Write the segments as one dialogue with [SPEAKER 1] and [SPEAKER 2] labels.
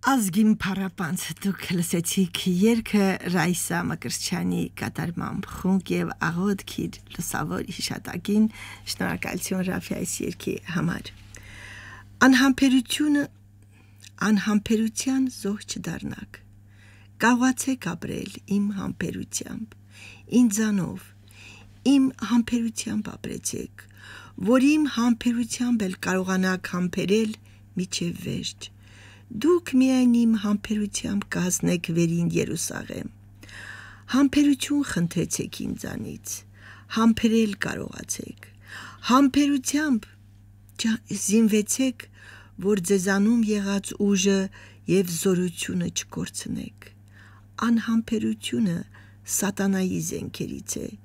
[SPEAKER 1] Ազգին Փարապանց դուք լսեցիք երգը Ռայսա Մկրտչյանի կատարմամբ խունկ եւ աղոթքիր լուսավոր հիշատակին շնորհակալություն Ռաֆի այս երգի համար անհամբերության զոհ չդառնաք կարողացեք ապրել իմ համբերությամբ ինձանով իմ համբերությամբ ապրեցեք որ իմ համբերությամբ էլ կարողանաք համբերել միջև վերջ Դուք միայն իմ համբերությամբ կհասնեք վերին Երուսաղեմ Համբերություն խնդրեցեք ինձանից Համբերել կարողացեք Համբերությամբ զինվեցեք որ ձեզանում եղած ուժը եւ զորությունը չկորցնեք Անհամբերությունը սատանայի զենքերից է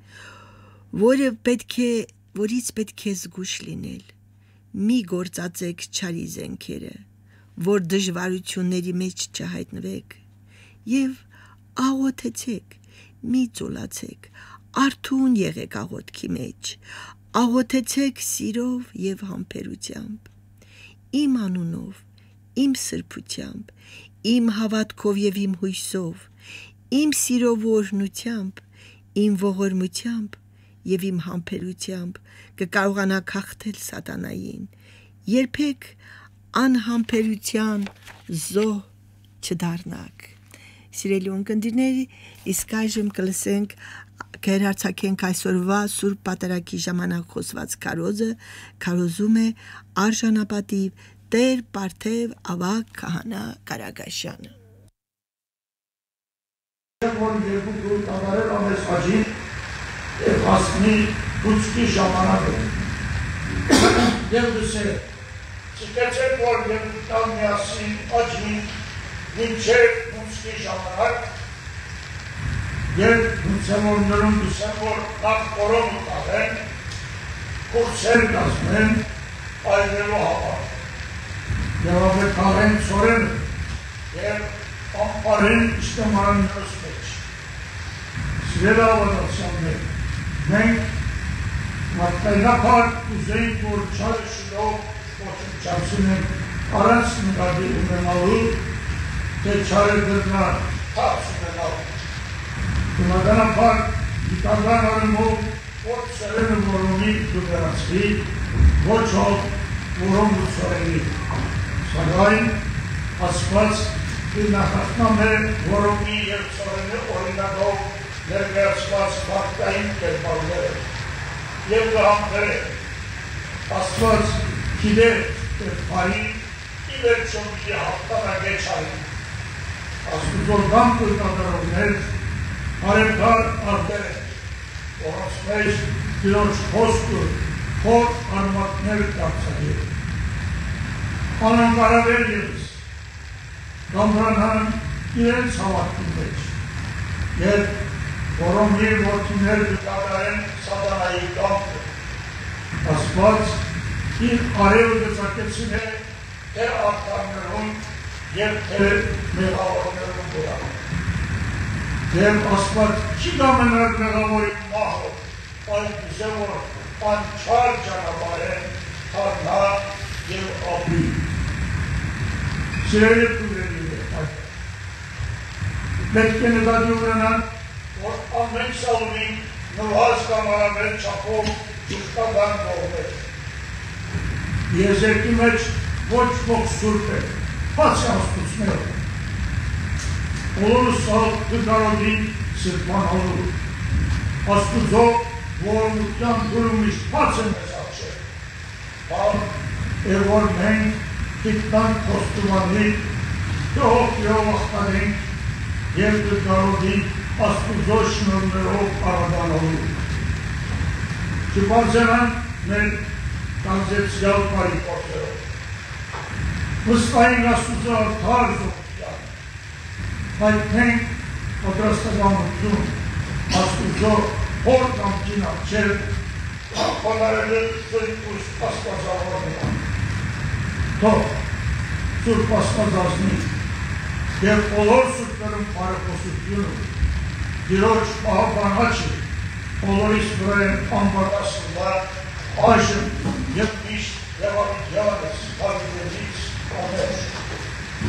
[SPEAKER 1] որից պետք է զգուշ լինել Մի գործածեք չարի զենքերը որ դժվարությունների մեջ չհայտնվեք եւ աղոթեցեք մի ծուլացեք արթուն եղեք աղոթքի մեջ աղոթեցեք սիրով եւ համբերությամբ իմ անունով իմ սրբությամբ իմ հավատքով եւ իմ հույսով իմ սիրով օրհնությամբ իմ ողորմությամբ եւ իմ համբերությամբ կկարողանաք հաղթել սատանային երբեք անհամբերության զոհ չդառնաք Սիրելի ունկնդիրներ իսկ այժմ կլսենք կհերարցակենք այսօրվա Սուրբ Պատարագի ժամանակ խոսված քարոզը քարոզում է արժանապատիվ Տեր Պարթև Ավագ Քահանա Կարագաշյանը
[SPEAKER 2] Որ երկու գույն կատարել ամես հաջին եւ հասնի դուցքի ժամանակը եւ դուսեր Չկեցեք, որ երկուտան միասին աջին մինչև դուցքի ժամանակ և դուցեմորներում դուսեմ, որ նախ կորոմ ուտաղեն, կուրսեր կազմեն այրելու համար և ապետ կաղեն ծորեն և ամպարեն իշտեմաններուս մեջ Սիրել ավատացյաններ մենք մատկայնապար ուզենք, որ չարը շնով Չապսին ենք առանց նկատի ունենալու, թե չարը դրնա թապս ունենալու։ Տնականապար գիտական արմով ոչ սերենը որոնի դուբերացվի, ոչ հով որոն դուսորելի։ Սակայն ասված նախախնամ է որոնի և սորենի օրինակով ներգացված վաղկային կերպարները և լահամբեր է։ Ասված Գիտե պարի, իվեր չոմիլի հաղթանակ է չարի։ Աստուծոր կամ կույնատարողներ, արևդար արդեր է, որոնց մեջ դիրոջ խոսքը, խոր արմատներ դարձագի։ Անանկարավեր ևս, գամրանան իրենց հավատքի մեջ, և որոնք իր որդիներ դկատարեն սատանայի կամքը։ Ասված իր արևը գծակեցին է թե աղթարներում և թե մեղավորներում բուրան։ Եվ ասված չի գամենար մեղավորի մահը, այդ գուզե որ անչար ճանապար են թարնա և ապի։ Սիրելի դուրերի է այդ։ Պետք է նկատի ունենան, որ ամեն սալունի նվազ կամարամեր չապով ճուղտական կողմեր։ Եզերքի մեջ ոչ ոք սուրպ է, բացի աստուծներով։ Բոլորը սաղ դգարոդին սրպանալու։ Աստուծո որմության դուրումիշ բաց է մեզ աչեր։ Բան է որ մենք դիկտան խոստումանիք, դողով և աղտանենք և դգարոդին աստուծո շնորներով առադանալու։ Չպարզենան մեր Կանձեցյալ պարի պորտերով։ Վստային աստուծո արդար զողության, հայտնենք պատրաստաբանություն, աստուծո հոր կամքին արջեր, խոնարելի զույգուս աստվածավորնման։ Թող սուրպ աստվածազնի և բոլոր սուրպերում պարեպոսությունը, դիրոջ պահապանաչի, բոլորիս վրեն անվատասնվա, այժմ և միշտ և ամիջյանս հավիդելից ամեն։